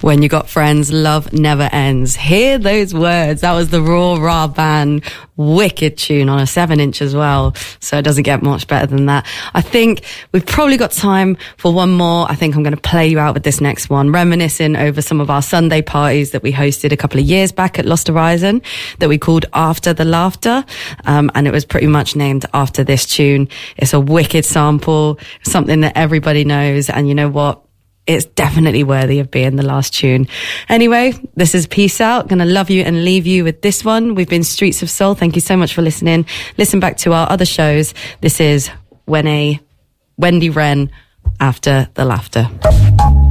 When you got friends, love never ends. Hear those words. That was the Raw Rah Band. Wicked tune on a 7-inch as well. So it doesn't get much better than that. I think we've probably got time for one more. I think I'm going to play you out with this next one, reminiscing over some of our Sunday parties that we hosted a couple of years back at Lost Horizon that we called After the Laughter. And it was pretty much named after this tune. It's a wicked sample, something that everybody knows. And you know what? It's definitely worthy of being the last tune. Anyway, this is Peace Out. Gonna love you and leave you with this one. We've been Streets of Soul. Thank you so much for listening. Listen back to our other shows. This is Wendy Wren, After the Laughter.